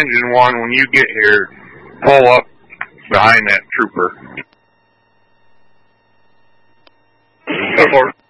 Engine 1, when you get here, pull up behind that trooper.